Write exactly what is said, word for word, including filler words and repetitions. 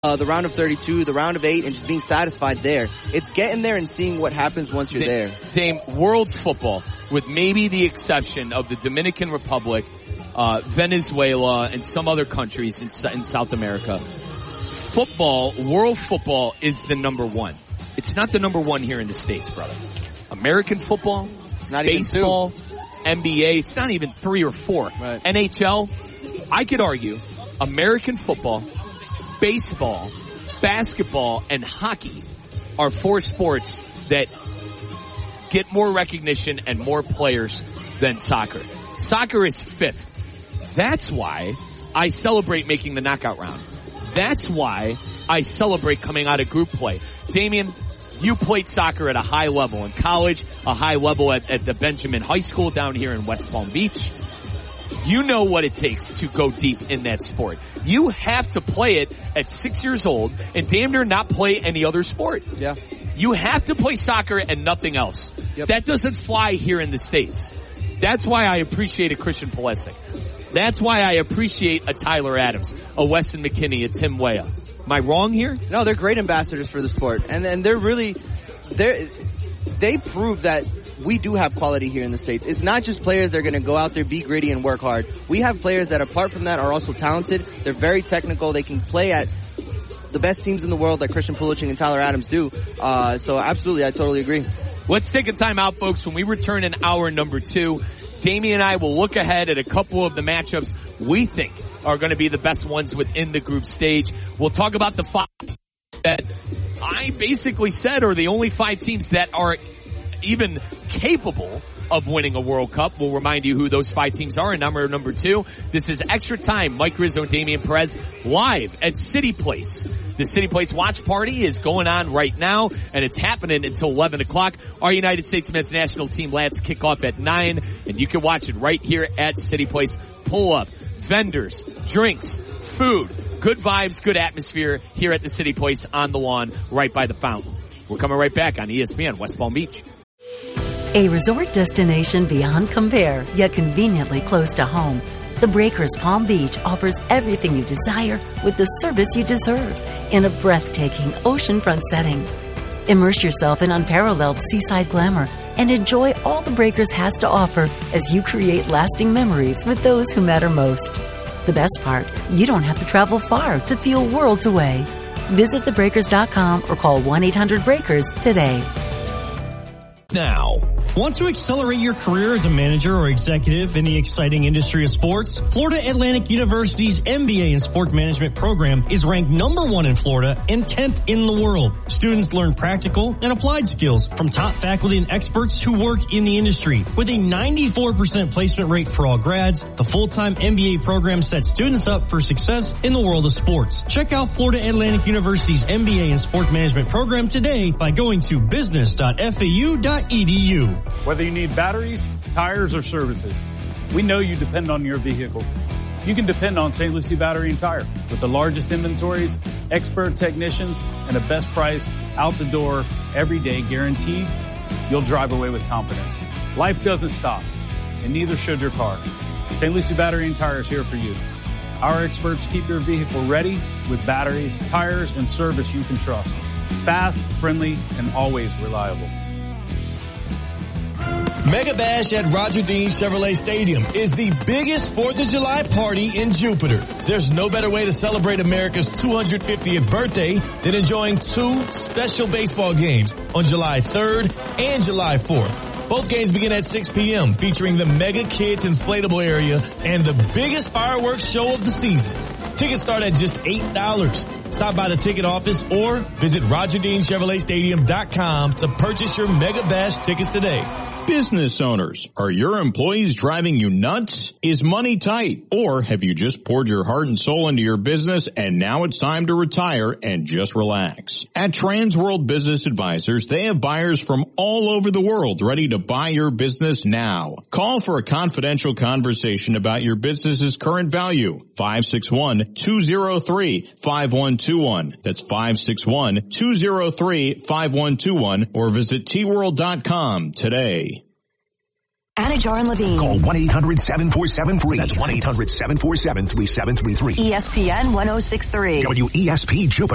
Uh, the round of thirty-two, the round of eight, and just being satisfied there. It's getting there and seeing what happens once you're Dame, there. Dame, world football, with maybe the exception of the Dominican Republic, uh, Venezuela, and some other countries in, in South America, football, world football is the number one. It's not the number one here in the States, brother. American football, it's not baseball, even two. N B A, it's not even three or four. Right. N H L, I could argue, American football, baseball, basketball, and hockey are four sports that get more recognition and more players than soccer. Soccer is fifth. That's why I celebrate making the knockout round. That's why I celebrate coming out of group play. Damian, you played soccer at a high level in college, a high level at, at the Benjamin High School down here in West Palm Beach. You know what it takes to go deep in that sport. You have to play it at six years old and damn near not play any other sport. Yeah. You have to play soccer and nothing else. Yep. That doesn't fly here in the States. That's why I appreciate a Christian Pulisic. That's why I appreciate a Tyler Adams, a Weston McKennie, a Tim Weah. Am I wrong here? No, they're great ambassadors for the sport. And and they're really, they're, they prove that we do have quality here in the States. It's not just players that are going to go out there, be gritty, and work hard. We have players that, apart from that, are also talented. They're very technical. They can play at the best teams in the world that Christian Pulisic and Tyler Adams do. Uh, so absolutely, I totally agree. Let's take a time out, folks. When we return in hour number two, Damian and I will look ahead at a couple of the matchups we think are going to be the best ones within the group stage. We'll talk about the five that I basically said are the only five teams that are even capable of winning a World Cup. We'll remind you who those five teams are in number number two. This is Extra Time. Mike Rizzo and Damian Perez live at City Place. The City Place watch party is going on right now, and it's happening until eleven o'clock. Our United States men's national team lads kick off at nine, and you can watch it right here at City Place. Pull up, vendors, drinks, food, good vibes, good atmosphere here at the City Place on the lawn right by the fountain. We're coming right back on E S P N West Palm Beach. A resort destination beyond compare, yet conveniently close to home. The Breakers Palm Beach offers everything you desire with the service you deserve in a breathtaking oceanfront setting. Immerse yourself in unparalleled seaside glamour and enjoy all the Breakers has to offer as you create lasting memories with those who matter most. The best part, you don't have to travel far to feel worlds away. Visit the breakers dot com or call one eight hundred breakers today. Now, want to accelerate your career as a manager or executive in the exciting industry of sports? Florida Atlantic University's M B A in Sport Management program is ranked number one in Florida and tenth in the world. Students learn practical and applied skills from top faculty and experts who work in the industry. With a ninety-four percent placement rate for all grads, the full-time M B A program sets students up for success in the world of sports. Check out Florida Atlantic University's M B A in Sport Management program today by going to business dot f a u dot e d u. Whether you need batteries, tires, or services, we know you depend on your vehicle. You can depend on Saint Lucie Battery and Tire. With the largest inventories, expert technicians, and the best price out the door every day guaranteed, you'll drive away with confidence. Life doesn't stop, and neither should your car. Saint Lucie Battery and Tire is here for you. Our experts keep your vehicle ready with batteries, tires, and service you can trust. Fast, friendly, and always reliable. Mega Bash at Roger Dean Chevrolet Stadium is the biggest fourth of July party in Jupiter. There's no better way to celebrate America's two hundred fiftieth birthday than enjoying two special baseball games on July third and July fourth. Both games begin at six p.m. featuring the Mega Kids Inflatable Area and the biggest fireworks show of the season. Tickets start at just eight dollars. Stop by the ticket office or visit roger dean chevrolet stadium dot com to purchase your Mega Bash tickets today. Business owners, are your employees driving you nuts? Is money tight? Or have you just poured your heart and soul into your business and now it's time to retire and just relax? At Transworld Business Advisors, they have buyers from all over the world ready to buy your business now. Call for a confidential conversation about your business's current value. five six one, two zero three, five one two one. That's five six one, two zero three, five one two one or visit t world dot com today. Anajar and Levine. Call one eight hundred seven four seven three. That's one eight hundred seven four seven three seven three three. E S P N one oh six three. W E S P Jupiter.